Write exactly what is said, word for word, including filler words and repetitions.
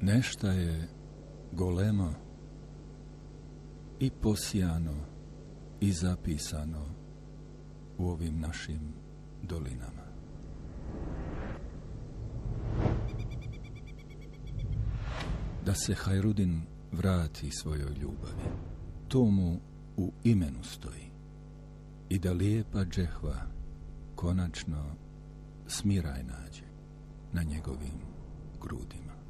Nešta je golemo i posijano i zapisano u ovim našim dolinama. Da se Hajrudin vrati svojoj ljubavi, to mu u imenu stoji, i da lijepa džehva konačno smiraj nađe na njegovim grudima.